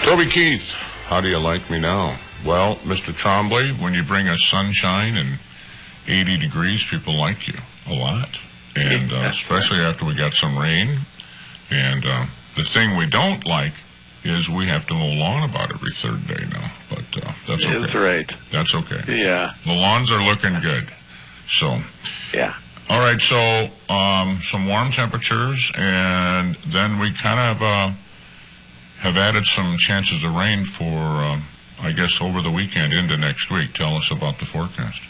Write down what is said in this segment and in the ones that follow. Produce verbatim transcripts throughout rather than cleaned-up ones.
Toby Keith, how do you like me now? Well, Mister Trombley, when you bring us sunshine and eighty degrees, people like you a lot. And uh, especially after we got some rain. And uh, the thing we don't like is we have to mow lawn about every third day now. But uh, that's okay. That's right. That's okay. Yeah. The lawns are looking good. So. Yeah. All right, so um, some warm temperatures, and then we kind of uh, have added some chances of rain for, uh, I guess, over the weekend into next week. Tell us about the forecast.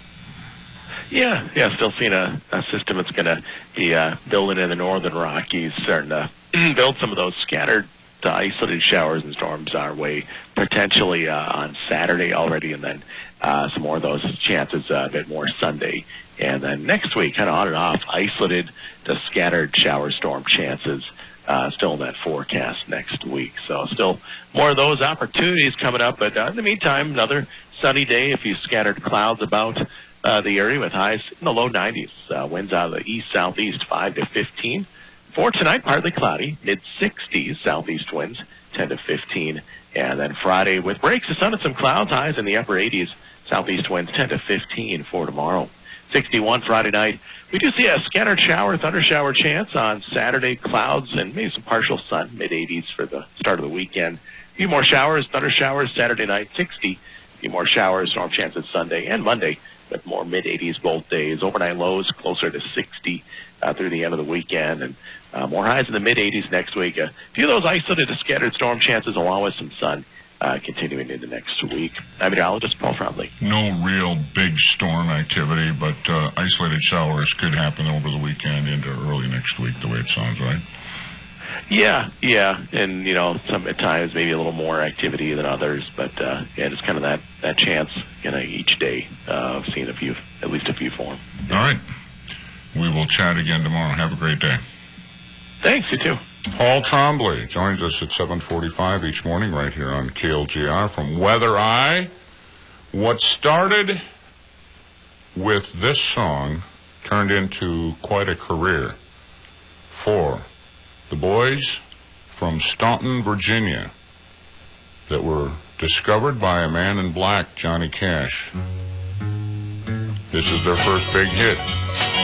Yeah, yeah, still seeing a, a system that's going to be uh, building in the northern Rockies, starting to build some of those scattered uh, isolated showers and storms our way, potentially uh, on Saturday already, and then uh, some more of those chances uh, a bit more Sunday. And then next week, kind of on and off, isolated to scattered shower storm chances uh, still in that forecast next week. So still more of those opportunities coming up. But uh, in the meantime, another sunny day, a few scattered clouds about uh, the area with highs in the low nineties. Uh, winds out of the east-southeast, five to fifteen. For tonight, partly cloudy, mid-sixties, southeast winds, ten to fifteen. And then Friday with breaks of sun and some clouds, highs in the upper eighties, southeast winds, ten to fifteen for tomorrow. sixty-one Friday night. We do see a scattered shower, thunder shower chance on Saturday, clouds and maybe some partial sun, mid-eighties for the start of the weekend. A few more showers, thunder showers Saturday night, sixty. A few more showers, storm chances Sunday and Monday, with more mid-eighties both days. Overnight lows closer to sixty uh, through the end of the weekend, and uh, more highs in the mid-eighties next week. A few of those isolated to scattered storm chances along with some sun. Uh, continuing into next week. I'm meteorologist Paul Trombley. No real big storm activity, but uh, isolated showers could happen over the weekend into early next week, the way it sounds, right? Yeah, yeah, and you know, some at times maybe a little more activity than others, but uh, yeah, just kind of that that chance, you know, each day uh, of seeing a few, at least a few form. All right, we will chat again tomorrow. Have a great day. Thanks, you too. Paul Trombley joins us at seven forty-five each morning right here on K L G R from Weather Eye. What started with this song turned into quite a career for the boys from Staunton, Virginia, that were discovered by a man in black, Johnny Cash. This is their first big hit.